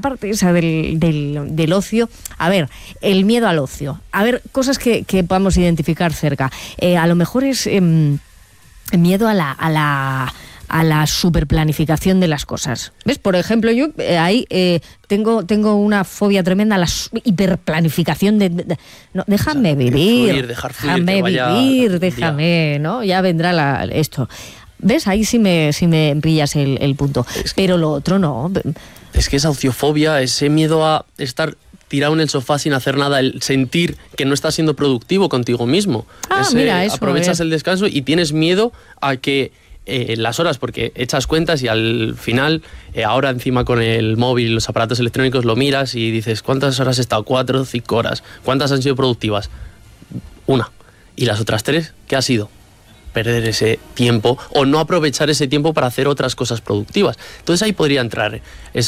parte esa del ocio, a ver, el miedo al ocio, a ver, cosas que podamos identificar cerca. A lo mejor es miedo a la superplanificación de las cosas. ¿Ves? Por ejemplo, yo ahí tengo una fobia tremenda a la hiperplanificación no, déjame vivir, déjame, ¿no? Ya vendrá esto. ¿Ves? Ahí sí me pillas el punto. Pero lo otro no. Es que esa ociofobia, ese miedo a estar tirado en el sofá sin hacer nada, el sentir que no estás siendo productivo contigo mismo. Mira, eso, aprovechas el descanso y tienes miedo a que las horas, porque echas cuentas y al final, ahora encima con el móvil, los aparatos electrónicos, lo miras y dices, ¿cuántas horas he estado? 4 o 5 horas. ¿Cuántas han sido productivas? 1. ¿Y las otras 3? ¿Qué ha sido? Perder ese tiempo o no aprovechar ese tiempo para hacer otras cosas productivas. Entonces ahí podría entrar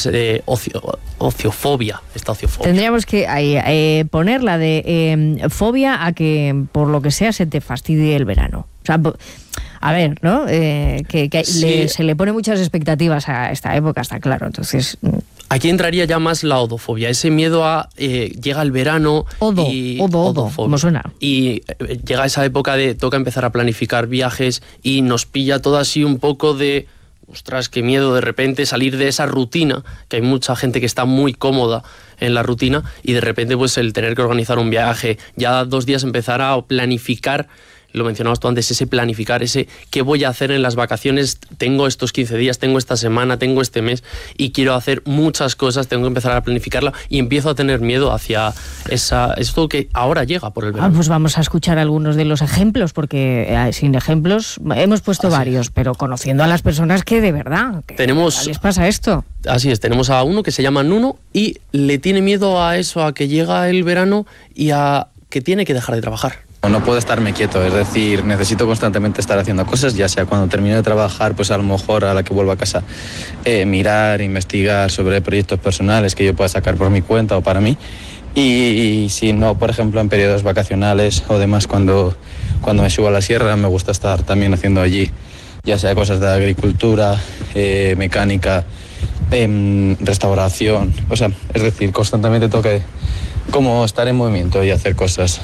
ociofobia, esta ociofobia. Tendríamos que poner la de fobia a que por lo que sea se te fastidie el verano. O sea, a ver, ¿no? Sí. Se le pone muchas expectativas a esta época, está claro. Entonces, aquí entraría ya más la odofobia, ese miedo a llega el verano odo, ¿cómo suena? Y llega esa época de toca empezar a planificar viajes y nos pilla todo así un poco de ostras, qué miedo de repente salir de esa rutina, que hay mucha gente que está muy cómoda en la rutina y de repente pues el tener que organizar un viaje, ya 2 días empezar a planificar. Lo mencionabas tú antes, ese planificar, ese qué voy a hacer en las vacaciones, tengo estos 15 días, tengo esta semana, tengo este mes y quiero hacer muchas cosas, tengo que empezar a planificarla y empiezo a tener miedo hacia esto que ahora llega por el verano. Pues vamos a escuchar algunos de los ejemplos, porque sin ejemplos hemos puesto varios, pero conociendo a las personas que de verdad les pasa esto. Así es, tenemos a uno que se llama Nuno y le tiene miedo a eso, a que llega el verano y a que tiene que dejar de trabajar. No puedo estarme quieto, es decir, necesito constantemente estar haciendo cosas, ya sea cuando termine de trabajar, pues a lo mejor a la que vuelva a casa, mirar, investigar sobre proyectos personales que yo pueda sacar por mi cuenta o para mí. Y si no, por ejemplo, en periodos vacacionales o demás, cuando me subo a la sierra, me gusta estar también haciendo allí, ya sea cosas de agricultura, mecánica, restauración, o sea, es decir, constantemente tengo que como estar en movimiento y hacer cosas.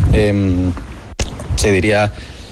Se diría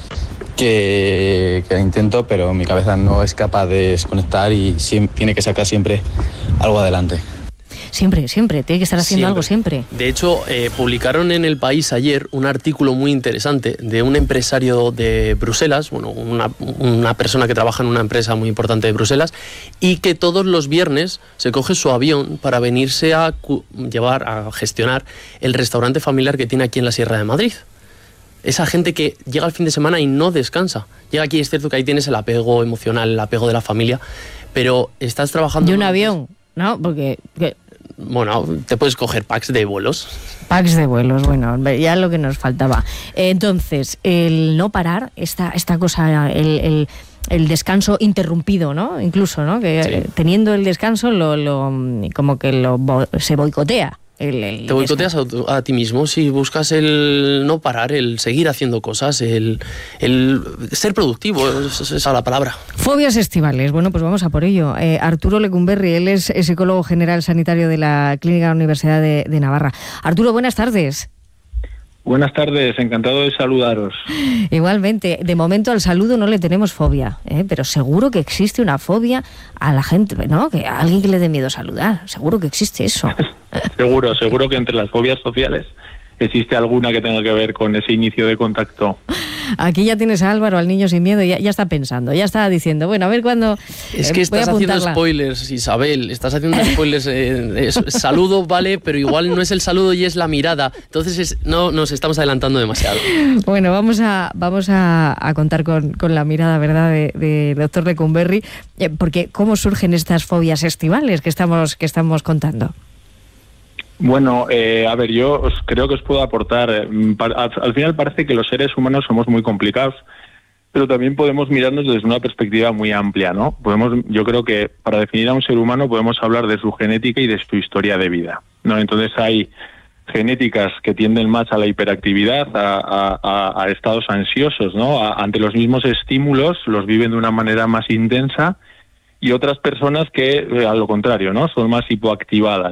que intento, pero mi cabeza no es capaz de desconectar y tiene que sacar siempre algo adelante. Siempre, tiene que estar haciendo algo siempre. De hecho, publicaron en El País ayer un artículo muy interesante de un empresario de Bruselas, bueno, una persona que trabaja en una empresa muy importante de Bruselas, y que todos los viernes se coge su avión para venirse a gestionar el restaurante familiar que tiene aquí en la Sierra de Madrid. Esa gente que llega al fin de semana y no descansa. Llega aquí, es cierto que ahí tienes el apego emocional, el apego de la familia, pero estás trabajando... De un avión, ¿no? Porque... Bueno, te puedes coger packs de vuelos. Packs de vuelos, bueno, ya lo que nos faltaba. Entonces, el no parar, esta cosa, el descanso interrumpido, ¿no? Incluso, ¿no? Que sí. Teniendo el descanso, como que se boicotea. Te boicoteas a ti mismo si buscas el no parar, el seguir haciendo cosas, el ser productivo, esa es la palabra. Fobias estivales, bueno, pues vamos a por ello. Arturo Lecumberri, él es psicólogo general sanitario de la Clínica de la Universidad de Navarra. Arturo, buenas tardes. Buenas tardes, encantado de saludaros. Igualmente, de momento al saludo no le tenemos fobia, pero seguro que existe una fobia a la gente, ¿no? Que a alguien que le dé miedo saludar, seguro que existe eso. Seguro que entre las fobias sociales existe alguna que tenga que ver con ese inicio de contacto. Aquí ya tienes a Álvaro, al niño sin miedo, ya está pensando, ya está diciendo, bueno, a ver cuándo... Es que estás haciendo spoilers, Isabel, estás haciendo spoilers. Saludo, vale, pero igual no es el saludo y es la mirada. Entonces no nos estamos adelantando demasiado. Bueno, vamos a contar con la mirada, ¿verdad?, de doctor Lecumberri, porque ¿cómo surgen estas fobias estivales que estamos contando? Bueno, a ver, yo creo que os puedo aportar. Al final parece que los seres humanos somos muy complicados, pero también podemos mirarnos desde una perspectiva muy amplia, ¿no? Yo creo que para definir a un ser humano podemos hablar de su genética y de su historia de vida, ¿no? Entonces hay genéticas que tienden más a la hiperactividad, a estados ansiosos, ¿no? Ante los mismos estímulos los viven de una manera más intensa, y otras personas que, a lo contrario, ¿no? Son más hipoactivadas.